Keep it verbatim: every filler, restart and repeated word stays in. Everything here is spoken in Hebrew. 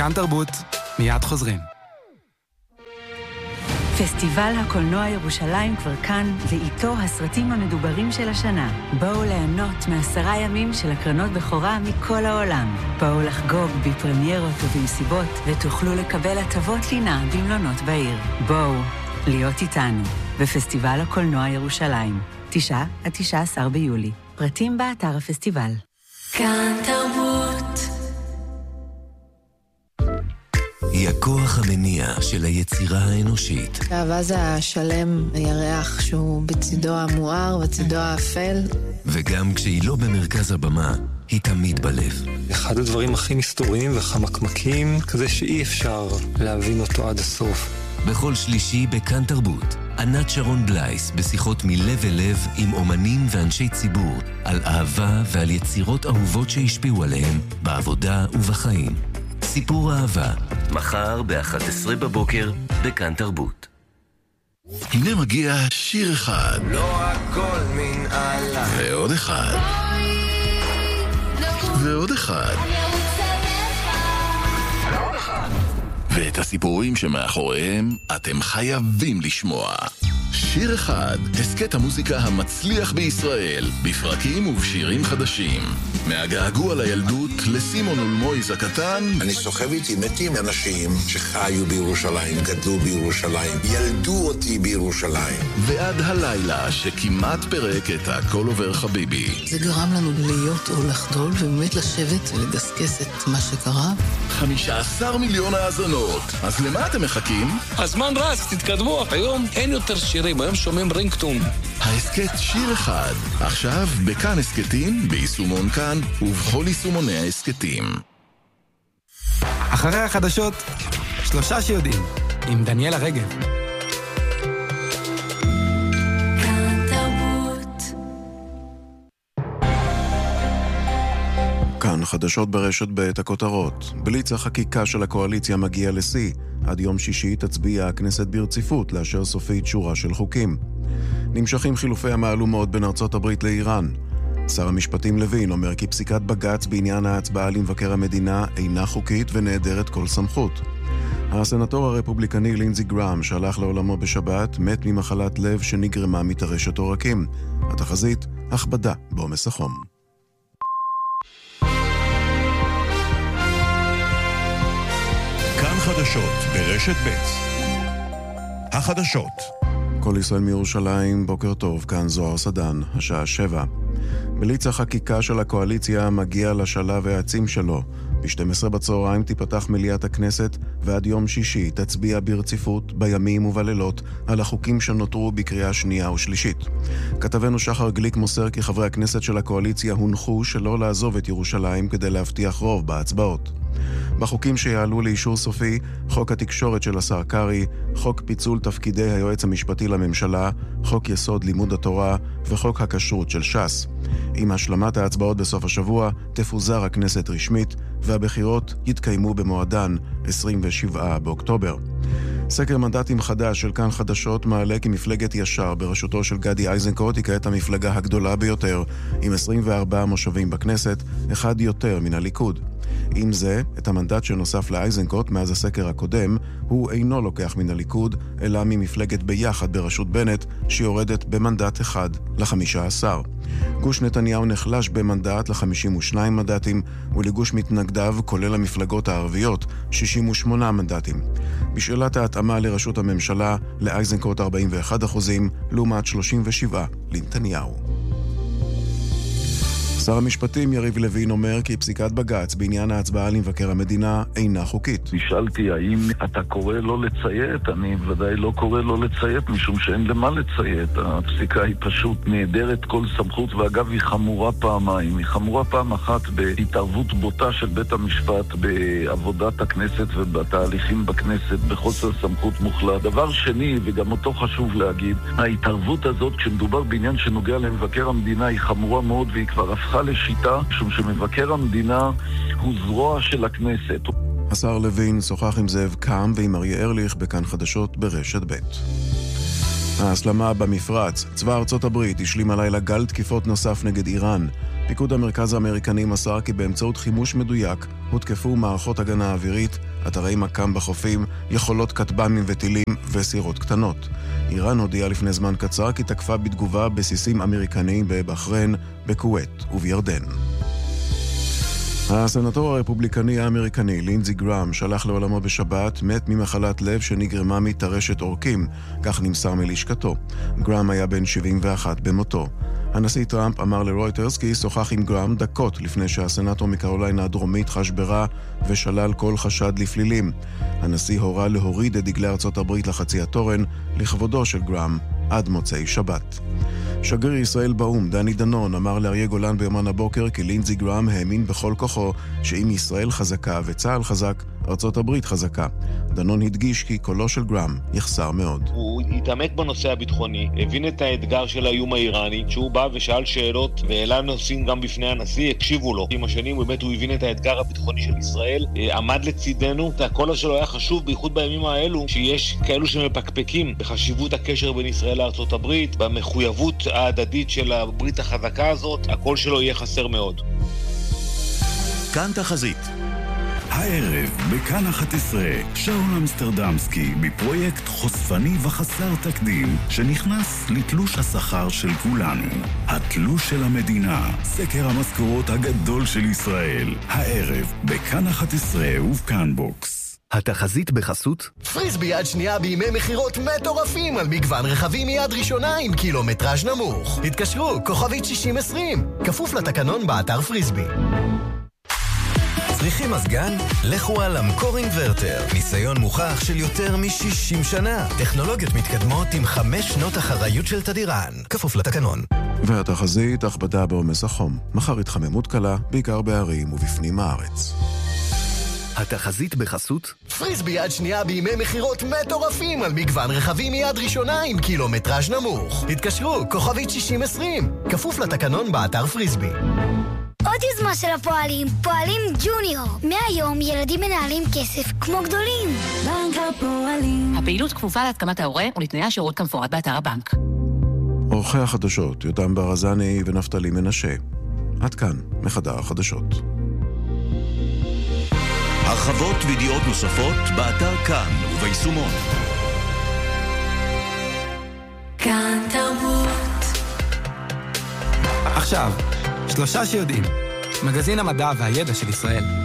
כאן תרבות, מיד חוזרים. פסטיבל הקולנוע ירושלים כבר כאן, ואיתו הסרטים המדוברים של השנה. בואו ליהנות מעשרה ימים של הקרנות בכורה מכל העולם. בואו לחגוג בפרמיירות ובמסיבות, ותוכלו לקבל הטבות לינה במלונות בעיר. בואו להיות איתנו בפסטיבל הקולנוע ירושלים, תשעה עד תשעה עשר ביולי. פרטים באתר הפסטיבל. כאן תרבות. היא הכוח המניע של היצירה האנושית. האבז השלם, הירח שהוא בצדו המואר, בצדו האפל. וגם כשהיא לא במרכז הבמה, היא תמיד בלב. אחד הדברים הכי מסתוריים וחמקמקים, כזה שאי אפשר להבין אותו עד הסוף. בכל שלישי בכאן תרבות, ענת שרון בלייס בשיחות מלב אל לב עם אומנים ואנשי ציבור, על אהבה ועל יצירות אהובות שהשפיעו עליהם בעבודה ובחיים. סיפור אהבה, מחר ב-אחת עשרה בבוקר בכאן תרבות. הנה מגיע שיר אחד. לא הכל מן עלה. ועוד אחד. ועוד אחד. ואת הסיפורים שמאחוריהם אתם חייבים לשמוע. שיר אחד, הסקט המוזיקה המצליח בישראל, בפרקים ובשירים חדשים. מהגעגוע לילדות לסימון ולמויז הקטן. אני סוחב איתי מתים אנשים שחיו בירושלים, גדלו בירושלים, ילדו אותי בירושלים. ועד הלילה שכמעט פרק את הכל עובר חביבי. זה גרם לנו להיות או לחדול ובאמת לשבת ולדסקס את מה שקרה. חמישה עשר מיליון האזנות. אז למה אתם מחכים? הזמן רץ, תתקדמו. היום אין יותר שירים, היום שומעים רינגטון. ההסקט שיר אחד, עכשיו בכאן הסקטים, ביישומון כאן ובכל יישומוני ההסקטים. אחרי החדשות, שלושה שיודעים, עם דניאלה רגב. כאן תרבות. כאן חדשות ברשת בעת הכותרות. בליץ החקיקה של הקואליציה מגיע לשיא. עד יום שישי תצביע הכנסת ברציפות לאשר סופית שורה של חוקים. נמשכים חילופי המהלומות בין ארצות הברית לאיראן. שר המשפטים לוין אומר כי פסיקת בג"ץ בעניין ההצבעה למבקר המדינה אינה חוקית ונעדרת כל סמכות. הסנטור הרפובליקני לינזי גראם שהלך לעולמו בשבת מת ממחלת לב שנגרמה מטרשת עורקים. התחזית, הכבדה בעומס החום. כאן חדשות ברשת ב'. החדשות. כל ישראל מירושלים, בוקר טוב, כאן זוהר סדן, השעה שבע. בליץ החקיקה של הקואליציה מגיע לשלב העצים שלו. ב-שתים עשרה בצהריים תיפתח מליאת הכנסת, ועד יום שישי תצביע ברציפות בימים ובלילות על החוקים שנותרו בקריאה שנייה ושלישית. כתבנו שחר גליק מוסר כי חברי הכנסת של הקואליציה הונחו שלא לעזוב את ירושלים כדי להבטיח רוב בהצבעות. בחוקים שיעלו לאישור סופי, חוק התקשורת של השר קרי, חוק פיצול תפקידי היועץ המשפטי לממשלה, חוק יסוד לימוד התורה וחוק הכשרות של ש"ס. עם השלמת ההצבעות בסוף השבוע תפוזר הכנסת רשמית והבחירות יתקיימו במועדן עשרים ושבעה באוקטובר. סקר מנדטים חדש של כאן חדשות מעלה כי מפלגת ישר בראשותו של גדי איזנקוט היא כעת המפלגה הגדולה ביותר, עם עשרים וארבעה מושבים בכנסת, אחד יותר מן הליכוד. עם זה, את המנדט שנוסף לאיזנקוט מאז הסקר הקודם, הוא אינו לוקח מן הליכוד, אלא ממפלגת ביחד בראשות בנט, שיורדת במנדט אחד לחמישה עשר. גוש נתניהו נחלש במנדט ל-חמישים ושניים מנדטים, ולגוש מתנגדיו, כולל המפלגות הערביות, שישים ושמונה מנדטים. בשאלת ההתאמה לראשות הממשלה, לאיזנקוט ארבעים ואחד אחוזים, לעומת שלושים ושבעה לנתניהו. שר המשפטים יריב לוין אומר כי פסיקת בג"ץ בעניין ההצבעה למבקר המדינה אינה חוקית. נשאלתי האם אתה קורא לא לציית, אני ודאי לא קורא לא לציית משום שאין למה לציית. הפסיקה היא פשוט נעדרת כל סמכות, ואגב היא חמורה פעמיים. היא חמורה פעם אחת בהתערבות בוטה של בית המשפט בעבודת הכנסת ובתהליכים בכנסת בחוסר סמכות מוחלט. דבר שני, וגם אותו חשוב להגיד, ההתערבות הזאת כשמדובר בעניין שנוגע למבקר המדינה היא חמורה מאוד, והיא כבר הפכה לשיטה, משום שמבקר המדינה הוא זרוע של הכנסת. השר לוין שוחח עם זאב קם ועם אריה ארליך בכאן חדשות ברשת ב'. ההסלמה במפרץ. צבא ארצות הברית השלים הלילה גל תקיפות נוסף נגד איראן. פיקוד המרכז האמריקני מסר כי באמצעות חימוש מדויק הותקפו מערכות הגנה אווירית, אתרי מקם בחופים, יכולות כטב"מים וטילים וסירות קטנות. איראן הודיעה לפני זמן קצר כי תקפה בתגובה בסיסים אמריקניים בבחריין, בכווית ובירדן. הסנטור הרפובליקני האמריקני לינזי גראם שלח לעולמו בשבת, מת ממחלת לב שנגרמה מטרשת עורקים, כך נמסר מלשכתו. גראם היה בן שבעים ואחת במותו. הנשיא טראמפ אמר לרויטרס כי שוחח עם גראם דקות לפני שהסנטור מקרוליינה הדרומית חש ברע ושלל כל חשד לפלילים. הנשיא הורה להוריד את דגלי ארצות הברית לחצי התורן לכבודו של גראם עד מוצאי שבת. שגריר ישראל באום, דני דנון, אמר לאריה גולן ביומן הבוקר כי לינזי גראם האמין בכל כוחו שאם ישראל חזקה וצה"ל חזק, ארצות הברית חזקה. דנון הדגיש כי קולו של גראם יחסר מאוד. הוא התעמק בנושא הביטחוני, הבין את האתגר של האיום האיראני, שהוא בא ושאל שאלות והעלה נושאים גם בפני הנשיא, הקשיבו לו. עם השנים באמת הוא הבין את האתגר הביטחוני של ישראל, עמד לצידנו, הקול שלו היה חשוב, בייחוד בימים האלו, שיש כאלו שמפקפקים בחשיבות הקשר בין ישראל לארצות הברית, במחויבות ההדדית של הברית החזקה הזאת, הקול שלו יהיה חסר מאוד. כאן תחזית. הערב בכאן אחת עשרה, שאול אמסטרדמסקי בפרויקט חושפני וחסר תקדים שנכנס לתלוש השכר של כולנו. התלוש של המדינה, סקר המשכורות הגדול של ישראל. הערב בכאן אחת עשרה ובכאן בוקס. התחזית בחסות פריסבי יד שנייה בימי מחירות מטורפים על מגוון רכבים מיד ראשונה עם קילומטראז' נמוך. התקשרו, כוכבית שישים עשרים, כפוף לתקנון באתר פריסבי. צריכים מזגן? לכו על המקור אינברטר. ניסיון מוכח של יותר מ-שישים שנה. טכנולוגיות מתקדמות עם חמש שנות אחריות של תדירן. כפוף לתקנון. והתחזית, הכבדה בעומס החום. מחר התחממות קלה, בעיקר בערים ובפנים הארץ. התחזית בחסות פריסבי יד שנייה בימי מחירות מטורפים על מגוון רכבים מיד ראשונה עם קילומטראז' נמוך. התקשרו, כוכבית שישים עשרים, כפוף לתקנון באתר פריסבי. עוד יוזמה של הפועלים, פועלים ג'וניור. מהיום ילדים מנהלים כסף כמו גדולים. בנק הפועלים. הפעילות כפופה להתקמת ההורה ולתנאי השירות כמפורט באתר הבנק. אורחי החדשות, יותם ברזני ונפתלי מנשה. עד כאן, מחדר החדשות. הרחבות וידיעות נוספות באתר כאן וביישומון. כאן תרבות. עכשיו, שלושה שיודעים. מגזין המדע והידע של ישראל.